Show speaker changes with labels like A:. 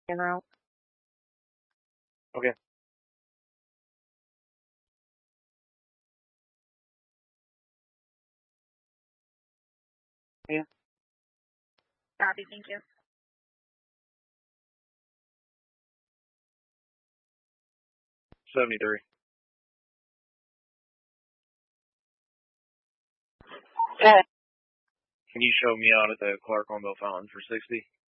A: en route.
B: Okay. Yeah.
A: Copy, thank you.
B: $73.
A: Good.
B: Can you show me out at the Clark Hornbill Fountain for $60?